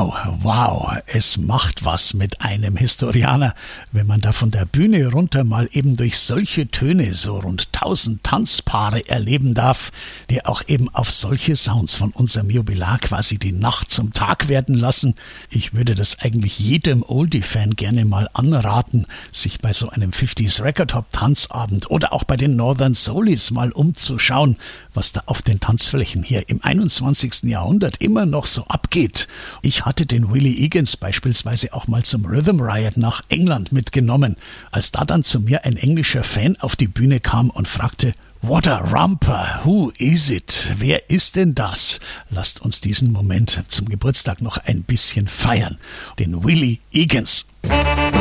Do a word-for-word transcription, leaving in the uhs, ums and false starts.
Wow, wow, es macht was mit einem Historianer, wenn man da von der Bühne runter mal eben durch solche Töne so rund tausend Tanzpaare erleben darf, die auch eben auf solche Sounds von unserem Jubilar quasi die Nacht zum Tag werden lassen. Ich würde das eigentlich jedem Oldie-Fan gerne mal anraten, sich bei so einem fünfziger Record Hop Tanzabend oder auch bei den Northern Soulies mal umzuschauen, was da auf den Tanzflächen hier im einundzwanzigsten Jahrhundert immer noch so abgeht. Ich hatte den Willie Eggins beispielsweise auch mal zum Rhythm Riot nach England mitgenommen, als da dann zu mir ein englischer Fan auf die Bühne kam und fragte: What a romper, who is it? Wer ist denn das? Lasst uns diesen Moment zum Geburtstag noch ein bisschen feiern. Den Willie Eggins.